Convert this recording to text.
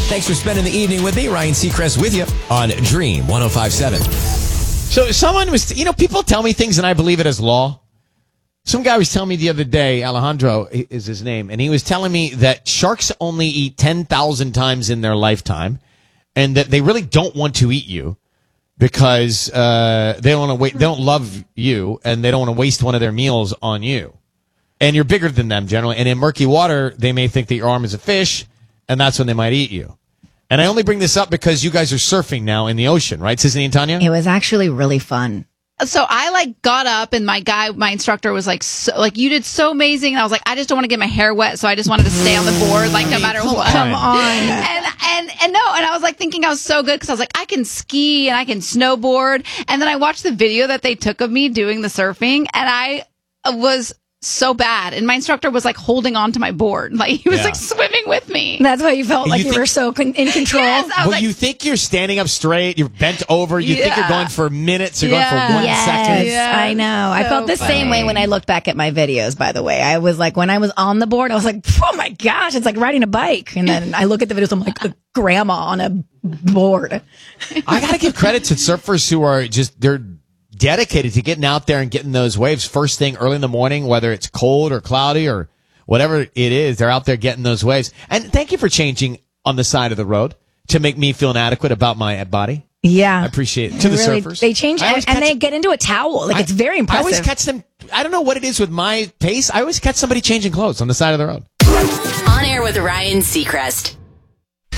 Thanks for spending the evening with me. Ryan Seacrest with you on Dream 105.7. So someone was, people tell me things and I believe it as law. Some guy was telling me the other day, Alejandro is his name, and he was telling me that sharks only eat 10,000 times in their lifetime and that they really don't want to eat you because they don't love you and they don't want to waste one of their meals on you. And you're bigger than them generally. And in murky water, they may think that your arm is a fish, and that's when they might eat you. And I only bring this up because you guys are surfing now in the ocean, right, Sisney and Tanya? It was actually really fun. So I got up and my instructor was you did so amazing. And I was like, I just don't want to get my hair wet. So I just wanted to stay on the board, no matter what. Come on. And I was thinking I was so good because I was like, I can ski and I can snowboard. And then I watched the video that they took of me doing the surfing and I was so bad. And my instructor was holding on to my board. He was swimming with me. That's why you felt like you were so in control. Yes, you think you're standing up straight, you're bent over, you think you're going for minutes, you're going for 1 second. Yes, I know. I felt the same way when I looked back at my videos, by the way. I was when I was on the board, I was like, oh my gosh, it's like riding a bike. And then I look at the videos, I'm like a grandma on a board. I got to give credit to surfers who are they're dedicated to getting out there and getting those waves first thing early in the morning, whether it's cold or cloudy or whatever it is. They're out there getting those waves. And thank you for changing on the side of the road to make me feel inadequate about my body. Yeah. I appreciate it. To the surfers. They change and they get into a towel. It's very impressive. I always catch them. I don't know what it is with my pace. I always catch somebody changing clothes on the side of the road. On air with Ryan Seacrest.